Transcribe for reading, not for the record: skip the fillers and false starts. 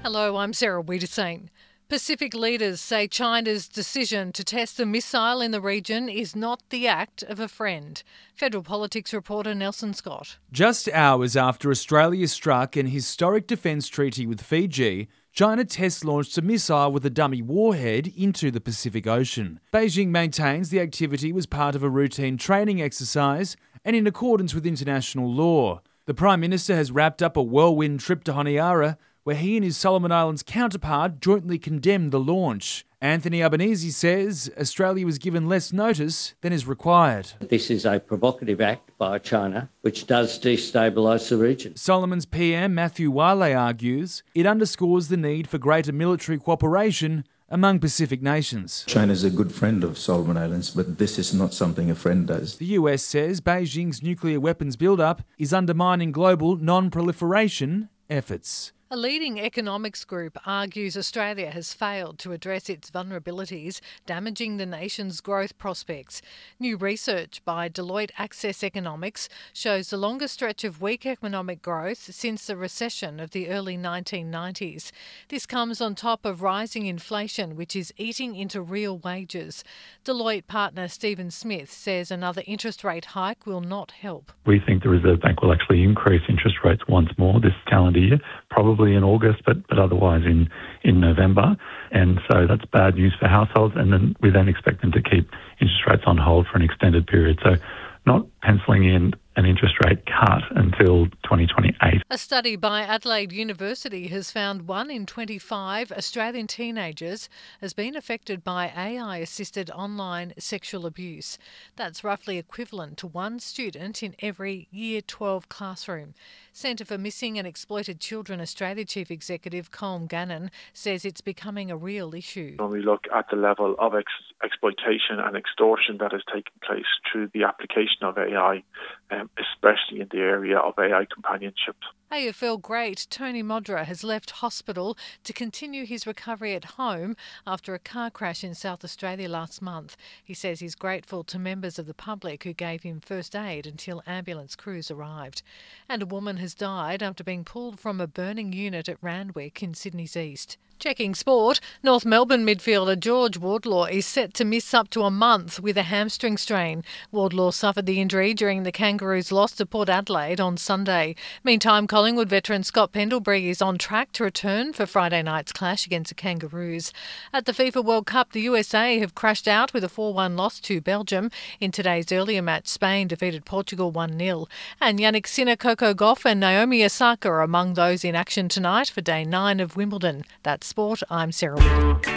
Hello, I'm Sarah Wiederseen. Pacific leaders say China's decision to test a missile in the region is not the act of a friend. Federal Politics reporter Nelson Scott. Just hours after Australia struck an historic defence treaty with Fiji, China test-launched a missile with a dummy warhead into the Pacific Ocean. Beijing maintains the activity was part of a routine training exercise and in accordance with international law. The Prime Minister has wrapped up a whirlwind trip to Honiara, where he and his Solomon Islands counterpart jointly condemned the launch. Anthony Albanese says Australia was given less notice than is required. This is a provocative act by China, which does destabilise the region. Solomon's PM Matthew Wale argues it underscores the need for greater military cooperation among Pacific nations. China is a good friend of Solomon Islands, but this is not something a friend does. The US says Beijing's nuclear weapons build-up is undermining global non-proliferation efforts. A leading economics group argues Australia has failed to address its vulnerabilities, damaging the nation's growth prospects. New research by Deloitte Access Economics shows the longest stretch of weak economic growth since the recession of the early 1990s. This comes on top of rising inflation, which is eating into real wages. Deloitte partner Stephen Smith says another interest rate hike will not help. We think the Reserve Bank will actually increase interest rates once more this calendar year, probably in August, but otherwise in November. And so that's bad news for households. And then we expect them to keep interest rates on hold for an extended period. So not penciling in an interest rate cut until 2028. A study by Adelaide University has found 1 in 25 Australian teenagers has been affected by AI-assisted online sexual abuse. That's roughly equivalent to 1 student in every Year 12 classroom. Centre for Missing and Exploited Children Australia Chief Executive Colm Gannon says it's becoming a real issue. When we look at the level of exploitation and extortion that has taken place through the application of AI, especially in the area of AI companionship. AFL great Tony Modra has left hospital to continue his recovery at home after a car crash in South Australia last month. He says he's grateful to members of the public who gave him first aid until ambulance crews arrived. And a woman has died after being pulled from a burning unit at Randwick in Sydney's east. Checking sport, North Melbourne midfielder George Wardlaw is set to miss up to a month with a hamstring strain. Wardlaw suffered the injury during the Kangaroos' loss to Port Adelaide on Sunday. Meantime, Collingwood veteran Scott Pendlebury is on track to return for Friday night's clash against the Kangaroos. At the FIFA World Cup, the USA have crashed out with a 4-1 loss to Belgium. In today's earlier match, Spain defeated Portugal 1-0. And Jannik Sinner, Coco Gauff and Naomi Osaka are among those in action tonight for Day 9 of Wimbledon. That's sport. I'm Sarah Whitty.